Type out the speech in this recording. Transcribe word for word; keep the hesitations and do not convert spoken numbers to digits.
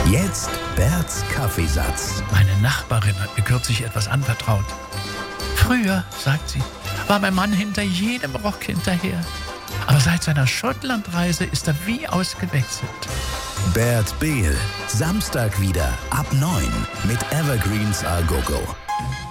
Jetzt Berts Kaffeesatz. Meine Nachbarin hat mir kürzlich etwas anvertraut. Früher, sagt sie, war mein Mann hinter jedem Rock hinterher. Aber seit seiner Schottlandreise ist er wie ausgewechselt. Bert Behl, Samstag wieder ab neun mit Evergreens A Go Go.